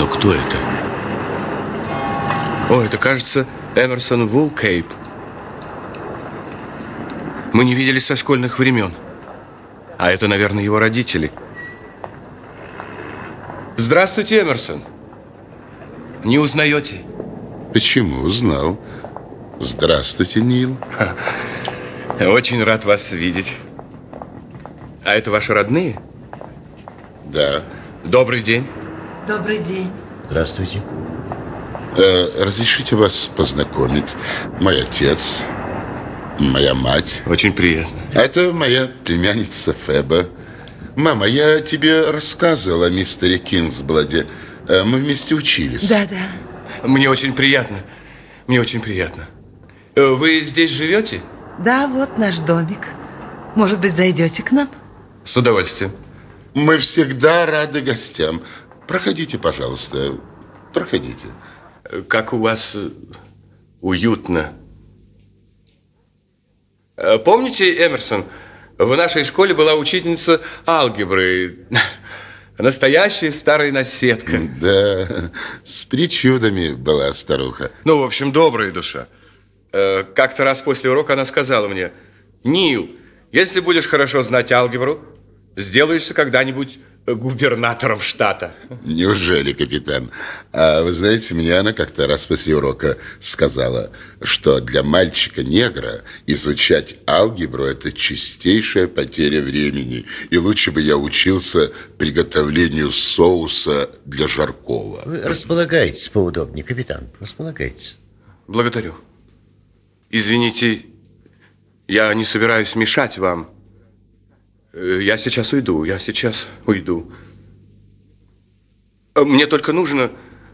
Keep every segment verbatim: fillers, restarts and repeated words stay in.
кто это? О, это, кажется, Эмерсон Вулкейп. Мы не виделись со школьных времен. А это, наверное, его родители. Здравствуйте, Эмерсон. Не узнаете? Почему? Узнал. Здравствуйте, Нил. Ха. Очень рад вас видеть. А это ваши родные? Да. Добрый день. Добрый день. Здравствуйте. Э, разрешите вас познакомить. Мой отец, моя мать. Очень приятно. Это моя племянница Феба. Мама, я тебе рассказывал о мистере Кингсбладе. Мы вместе учились. Да, да. Мне очень приятно. Мне очень приятно. Вы здесь живете? Да, вот наш домик. Может быть, зайдете к нам? С удовольствием. Мы всегда рады гостям. Проходите, пожалуйста. Проходите. Как у вас уютно. Помните, Эмерсон, в нашей школе была учительница алгебры. Настоящая старая наседка. Да, с причудами была старуха. Ну, в общем, добрая душа. Как-то раз после урока она сказала мне: Нил, если будешь хорошо знать алгебру, сделаешься когда-нибудь губернатором штата. Неужели, капитан? А вы знаете, мне она как-то раз после урока сказала, что для мальчика-негра изучать алгебру – это чистейшая потеря времени. И лучше бы я учился приготовлению соуса для жаркого. Вы располагайтесь поудобнее, капитан. Располагайтесь. Благодарю. Извините, я не собираюсь мешать вам. Я сейчас уйду, я сейчас уйду. Мне только нужно,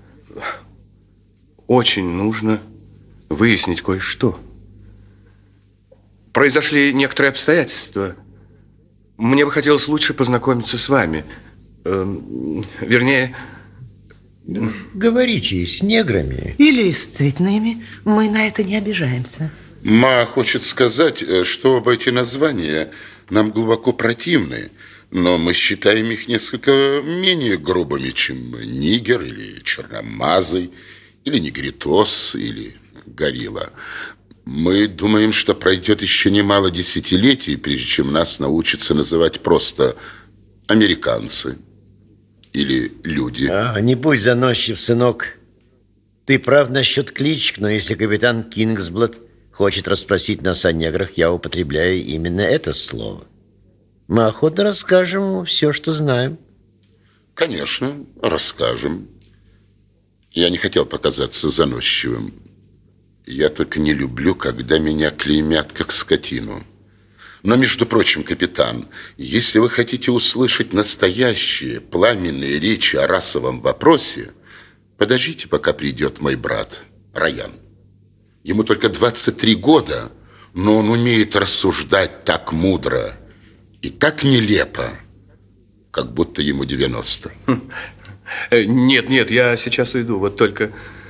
очень нужно выяснить кое-что. Произошли некоторые обстоятельства. Мне бы хотелось лучше познакомиться с вами. Эм, вернее... Говорите, с неграми. Или с цветными. Мы на это не обижаемся. Ма хочет сказать, что оба эти названия нам глубоко противны, но мы считаем их несколько менее грубыми, чем нигер или черномазый, или негритос, или горилла. Мы думаем, что пройдет еще немало десятилетий, прежде чем нас научатся называть просто американцы или люди. А, не будь заносчив, сынок. Ты прав насчет кличек, но если капитан Кингсблад хочет расспросить нас о неграх, я употребляю именно это слово. Мы охотно расскажем все, что знаем. Конечно, расскажем. Я не хотел показаться заносчивым. Я только не люблю, когда меня клеймят как скотину. Но, между прочим, капитан, если вы хотите услышать настоящие пламенные речи о расовом вопросе, подождите, пока придет мой брат Райан. Ему только двадцать три года, но он умеет рассуждать так мудро и так нелепо, как будто ему девяносто. Нет, нет, я сейчас уйду, вот только...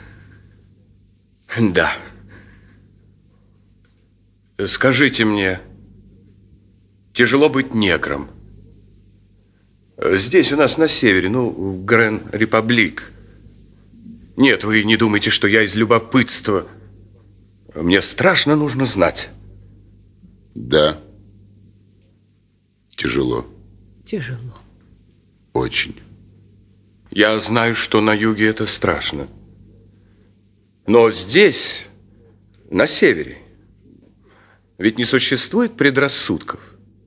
Да. Скажите мне, тяжело быть негром? Здесь у нас на севере, ну, в Грен-Репаблик. Нет, вы не думайте, что я из любопытства... Мне страшно нужно знать. Да. Тяжело. Тяжело. Очень. Я знаю, что на юге это страшно. Но здесь, на севере, ведь не существует предрассудков.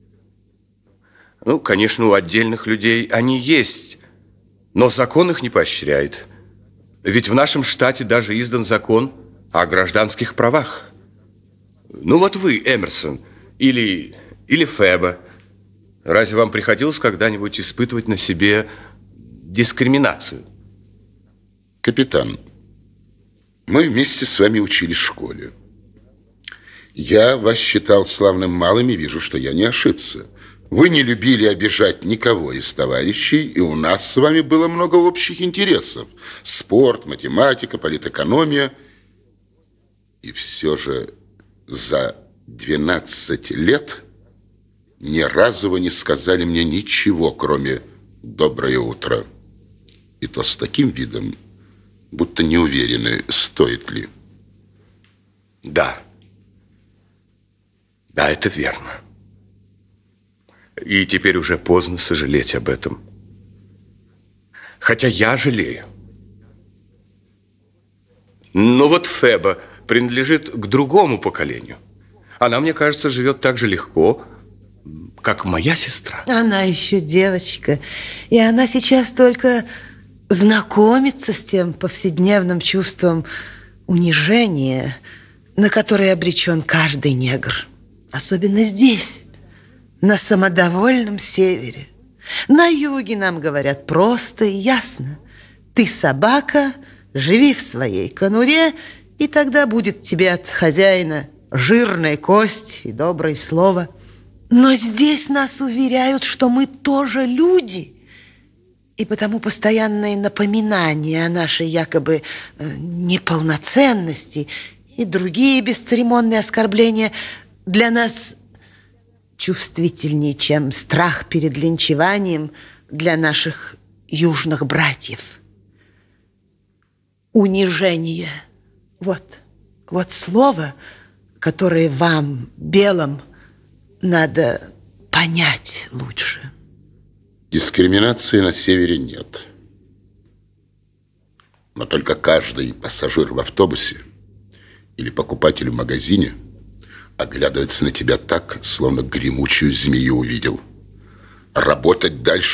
Ну, конечно, у отдельных людей они есть, но закон их не поощряет. Ведь в нашем штате даже издан закон о гражданских правах. Ну вот вы, Эмерсон, или, или Феба, разве вам приходилось когда-нибудь испытывать на себе дискриминацию? Капитан, мы вместе с вами учились в школе. Я вас считал славным малым и вижу, что я не ошибся. Вы не любили обижать никого из товарищей, и у нас с вами было много общих интересов. Спорт, математика, политэкономия. И все же за двенадцать лет ни разу вы не сказали мне ничего, кроме «доброе утро». И то с таким видом, будто не уверены, стоит ли. Да. Да, это верно. И теперь уже поздно сожалеть об этом. Хотя я жалею. Но вот Феба принадлежит к другому поколению. Она, мне кажется, живет так же легко, как моя сестра. Она еще девочка. И она сейчас только знакомится с тем повседневным чувством унижения, на которое обречен каждый негр. Особенно здесь, на самодовольном севере. На юге нам говорят просто и ясно: ты собака, живи в своей конуре, и тогда будет тебе от хозяина жирная кость и доброе слово. Но здесь нас уверяют, что мы тоже люди, и потому постоянные напоминания о нашей якобы э, неполноценности и другие бесцеремонные оскорбления для нас чувствительнее, чем страх перед линчеванием для наших южных братьев. Унижение. Вот, вот слово, которое вам, белым, надо понять лучше. Дискриминации на севере нет. Но только каждый пассажир в автобусе или покупатель в магазине оглядывается на тебя так, словно гремучую змею увидел. Работать дальше